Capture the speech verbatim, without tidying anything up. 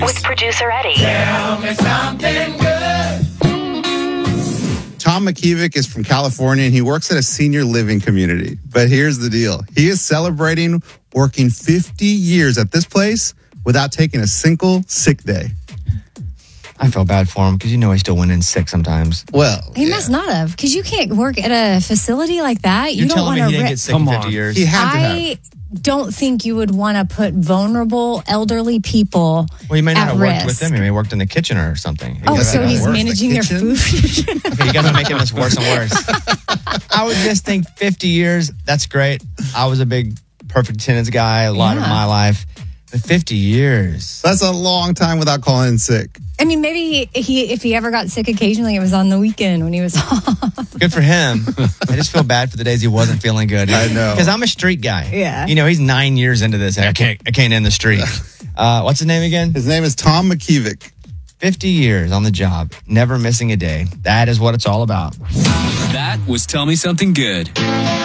with producer Eddie. Tell me something good. Tom McKevick is from California, and he works at a senior living community. But here's the deal. He is celebrating working fifty years at this place without taking a single sick day. I feel bad for him because you know he still went in sick sometimes. Well, He yeah. must not have, because you can't work at a facility like that. You're you don't telling want me he to. didn't Ri- get sick Come in fifty on. years? He had to have. I don't think you would want to put vulnerable elderly people Well, he may not at have worked risk. with them. He may have worked in the kitchen or something. He Oh, could so have he's worked. managing the their kitchen? food. Okay, you guys are making this worse and worse. I would just think fifty years, that's great. I was a big perfect attendance guy a lot of Yeah. my life. But fifty years. That's a long time without calling in sick. I mean, maybe he, if he ever got sick occasionally, it was on the weekend when he was off. Good for him. I just feel bad for the days he wasn't feeling good. I know. Because I'm a street guy. Yeah. You know, he's nine years into this. I can't I can't end the streak. Uh, what's his name again? His name is Tom McKevick. fifty years on the job, never missing a day. That is what it's all about. That was Tell Me Something Good.